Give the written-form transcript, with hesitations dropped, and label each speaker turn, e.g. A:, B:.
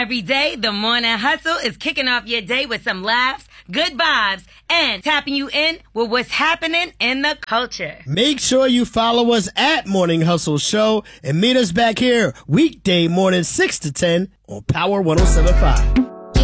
A: Every day, the Morning Hustle is kicking off your day with some laughs, good vibes, and tapping you in with what's happening in the culture.
B: Make sure you follow us at Morning Hustle Show and meet us back here weekday morning 6 to 10 on Power 107.5.